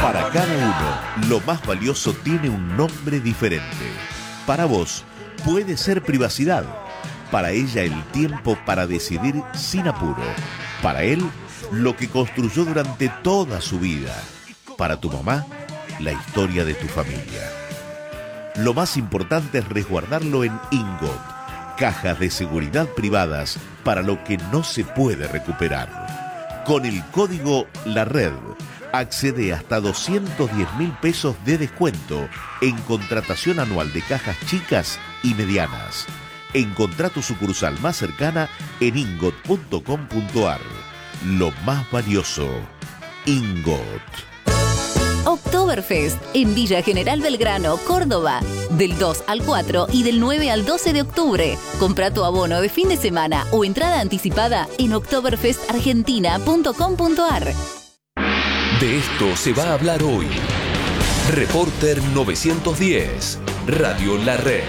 Para cada uno, lo más valioso tiene un nombre diferente. Para vos, puede ser privacidad. Para ella, el tiempo para decidir sin apuro. Para él, lo que construyó durante toda su vida. Para tu mamá, la historia de tu familia. Lo más importante es resguardarlo en Ingot, cajas de seguridad privadas para lo que no se puede recuperar. Con el código La Red, accede hasta 210.000 pesos de descuento en contratación anual de cajas chicas y medianas. Encontrá tu sucursal más cercana en ingot.com.ar. Lo más valioso, Ingot. Oktoberfest en Villa General Belgrano, Córdoba. Del 2 al 4 y del 9 al 12 de octubre. Compra tu abono de fin de semana o entrada anticipada en oktoberfestargentina.com.ar. De esto se va a hablar hoy. Reporter 910, Radio La Red.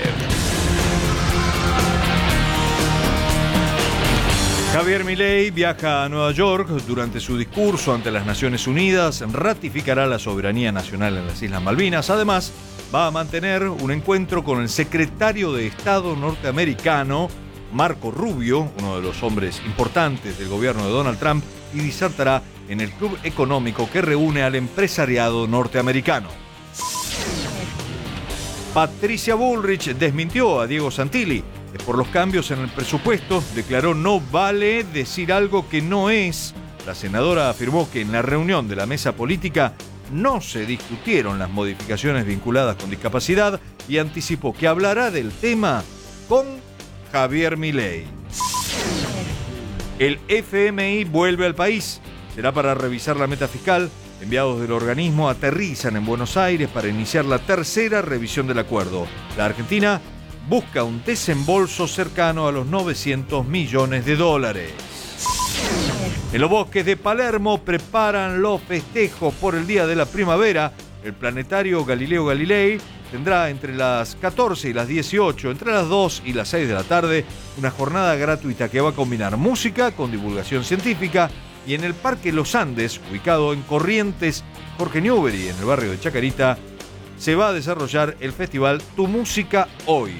Javier Milei viaja a Nueva York. Durante su discurso ante las Naciones Unidas ratificará la soberanía nacional en las Islas Malvinas. Además, va a mantener un encuentro con el secretario de Estado norteamericano, Marco Rubio, uno de los hombres importantes del gobierno de Donald Trump, y disertará en el club económico que reúne al empresariado norteamericano. Patricia Bullrich desmintió a Diego Santilli por los cambios en el presupuesto. Declaró: no vale decir algo que no es. La senadora afirmó que en la reunión de la mesa política no se discutieron las modificaciones vinculadas con discapacidad y anticipó que hablará del tema con Javier Milei. El FMI vuelve al país. Será para revisar la meta fiscal. Enviados del organismo aterrizan en Buenos Aires para iniciar la tercera revisión del acuerdo. La Argentina busca un desembolso cercano a los 900 millones de dólares. En los bosques de Palermo preparan los festejos por el Día de la Primavera. El planetario Galileo Galilei tendrá entre las 14 y las 18, entre las 2 y las 6 de la tarde, una jornada gratuita que va a combinar música con divulgación científica. Y en el Parque Los Andes, ubicado en Corrientes, Jorge Newbery, en el barrio de Chacarita, se va a desarrollar el festival Tu Música Hoy.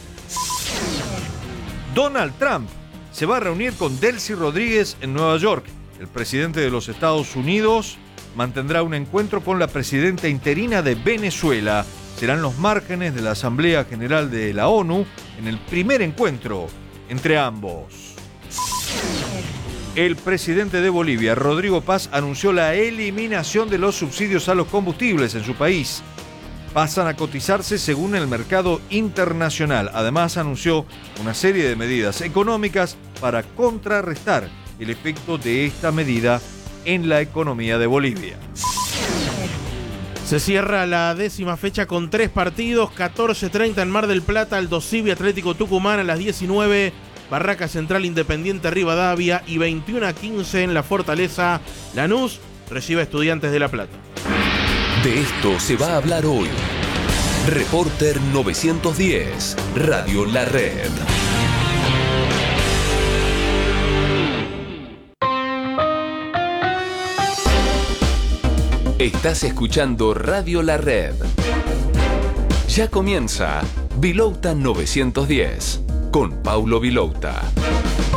Donald Trump se va a reunir con Delcy Rodríguez en Nueva York. El presidente de los Estados Unidos mantendrá un encuentro con la presidenta interina de Venezuela. Serán los márgenes de la Asamblea General de la ONU en el primer encuentro entre ambos. El presidente de Bolivia, Rodrigo Paz, anunció la eliminación de los subsidios a los combustibles en su país. Pasan a cotizarse según el mercado internacional. Además, anunció una serie de medidas económicas para contrarrestar el efecto de esta medida en la economía de Bolivia. Se cierra la 10ª fecha con 3 partidos. 14:30 en Mar del Plata, Aldo Civi Atlético Tucumán. A las 19, Barraca Central Independiente Rivadavia. Y 21:15 en La Fortaleza, Lanús recibe a Estudiantes de La Plata. De esto se va a hablar hoy. Reporter 910, Radio La Red. Estás escuchando Radio La Red. Ya comienza Vilouta 910 con Paulo Vilouta.